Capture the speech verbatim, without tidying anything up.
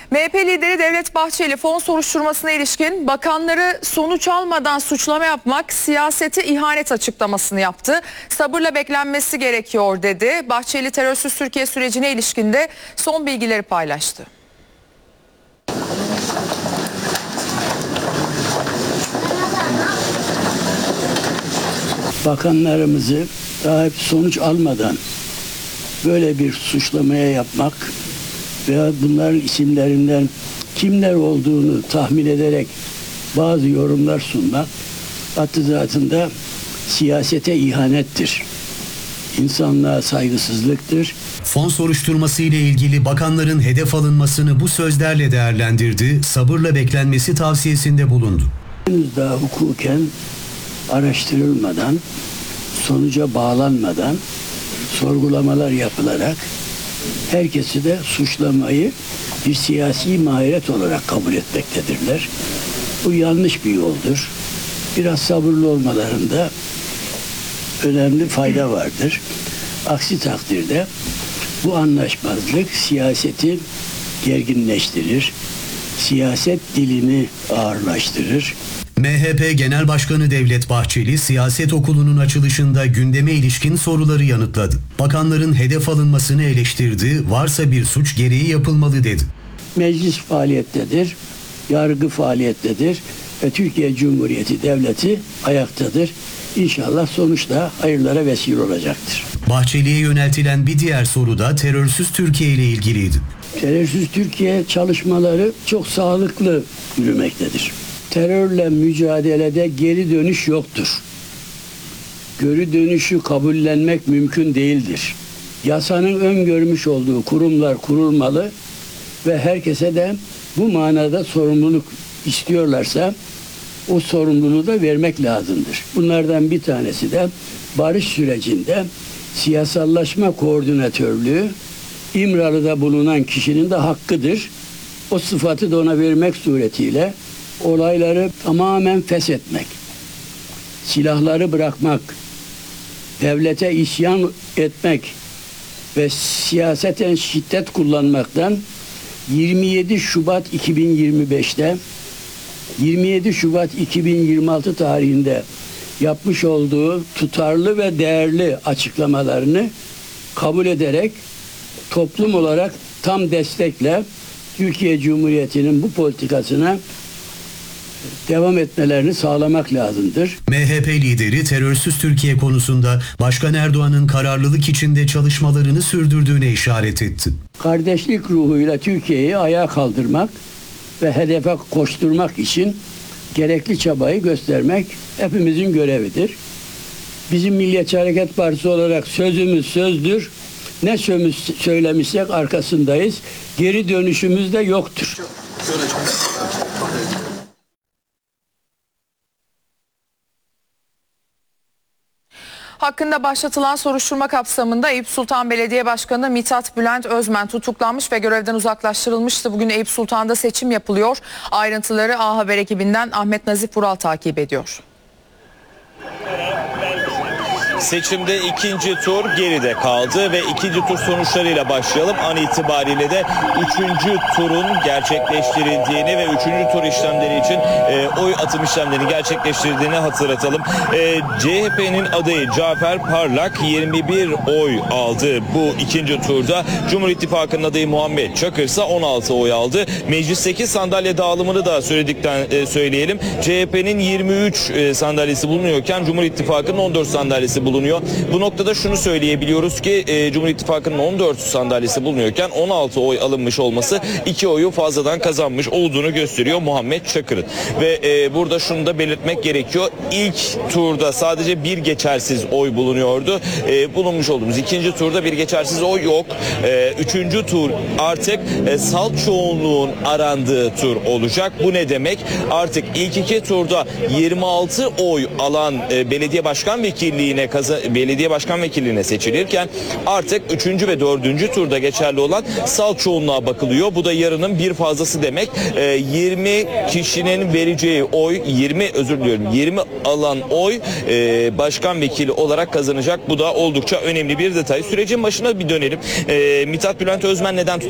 M H P lideri Devlet Bahçeli fon soruşturmasına ilişkin bakanları sonuç almadan suçlama yapmak siyasete ihanet açıklamasını yaptı. Sabırla beklenmesi gerekiyor dedi. Bahçeli terörsüz Türkiye sürecine ilişkin de son bilgileri paylaştı. Bakanlarımızı daha hep sonuç almadan böyle bir suçlamaya yapmak veya bunların isimlerinden kimler olduğunu tahmin ederek bazı yorumlar sunmak hattı zatında siyasete ihanettir. İnsanlığa saygısızlıktır. Fon soruşturması ile ilgili bakanların hedef alınmasını bu sözlerle değerlendirdi, sabırla beklenmesi tavsiyesinde bulundu. Henüz daha hukuken araştırılmadan, sonuca bağlanmadan sorgulamalar yapılarak herkesi de suçlamayı bir siyasi maharet olarak kabul etmektedirler. Bu yanlış bir yoldur. Biraz sabırlı olmalarında önemli fayda vardır. Aksi takdirde bu anlaşmazlık siyaseti gerginleştirir, siyaset dilini ağırlaştırır. M H P Genel Başkanı Devlet Bahçeli, siyaset okulunun açılışında gündeme ilişkin soruları yanıtladı. Bakanların hedef alınmasını eleştirdi, varsa bir suç gereği yapılmalı dedi. Meclis faaliyettedir, yargı faaliyettedir ve Türkiye Cumhuriyeti Devleti ayaktadır. İnşallah sonuçta hayırlara vesile olacaktır. Bahçeli'ye yöneltilen bir diğer soru da terörsüz Türkiye ile ilgiliydi. Terörsüz Türkiye çalışmaları çok sağlıklı yürümektedir. Terörle mücadelede geri dönüş yoktur. Geri dönüşü kabullenmek mümkün değildir. Yasanın öngörmüş olduğu kurumlar kurulmalı ve herkese de bu manada sorumluluk istiyorlarsa o sorumluluğu da vermek lazımdır. Bunlardan bir tanesi de barış sürecinde siyasallaşma koordinatörlüğü İmralı'da bulunan kişinin de hakkıdır. O sıfatı da ona vermek suretiyle olayları tamamen feshetmek, silahları bırakmak, devlete isyan etmek ve siyaseten şiddet kullanmaktan yirmi yedi Şubat iki bin yirmi beş'te yirmi yedi Şubat iki bin yirmi altı tarihinde yapmış olduğu tutarlı ve değerli açıklamalarını kabul ederek toplum olarak tam destekle Türkiye Cumhuriyeti'nin bu politikasına devam etmelerini sağlamak lazımdır. M H P lideri terörsüz Türkiye konusunda Başkan Erdoğan'ın kararlılık içinde çalışmalarını sürdürdüğüne işaret etti. Kardeşlik ruhuyla Türkiye'yi ayağa kaldırmak ve hedefe koşturmak için gerekli çabayı göstermek hepimizin görevidir. Bizim Milliyetçi Hareket Partisi olarak sözümüz sözdür. Ne söz söylemişsek arkasındayız. Geri dönüşümüz de yoktur. Hakkında başlatılan soruşturma kapsamında Eyüp Sultan Belediye Başkanı Mithat Bülent Özmen tutuklanmış ve görevden uzaklaştırılmıştı. Bugün Eyüp Sultan'da seçim yapılıyor. Ayrıntıları A Haber ekibinden Ahmet Nazif Vural takip ediyor. Seçimde ikinci tur geride kaldı ve ikinci tur sonuçlarıyla başlayalım. An itibariyle de üçüncü turun gerçekleştirildiğini ve üçüncü tur işlemleri için e, oy atım işlemlerini gerçekleştirdiğini hatırlatalım. E, C H P'nin adayı Cafer Parlak yirmi bir oy aldı bu ikinci turda. Cumhur İttifakı'nın adayı Muhammet Çakır ise on altı oy aldı. Meclisteki sandalye dağılımını da söyledikten e, söyleyelim. C H P'nin yirmi üç e, sandalyesi bulunuyorken Cumhur İttifakı'nın on dört sandalyesi bulunuyor. Bu noktada şunu söyleyebiliyoruz ki e, Cumhur İttifakı'nın on dört sandalyesi bulunuyorken on altı oy alınmış olması iki oyu fazladan kazanmış olduğunu gösteriyor Muhammet Çakır'ın. Ve e, burada şunu da belirtmek gerekiyor. İlk turda sadece bir geçersiz oy bulunuyordu. E, bulunmuş olduğumuz ikinci turda bir geçersiz oy yok. E, üçüncü tur artık e, salt çoğunluğun arandığı tur olacak. Bu ne demek? Artık ilk iki turda yirmi altı oy alan e, belediye başkan vekilliğine kazan belediye başkan vekilliğine seçilirken artık üçüncü ve dördüncü turda geçerli olan salt çoğunluğa bakılıyor. Bu da yarının bir fazlası demek. E, yirmi kişinin vereceği oy, yirmi özür diliyorum, yirmi alan oy e, başkan vekili olarak kazanacak. Bu da oldukça önemli bir detay. Sürecin başına bir dönelim. E, Mithat Bülent Özmen neden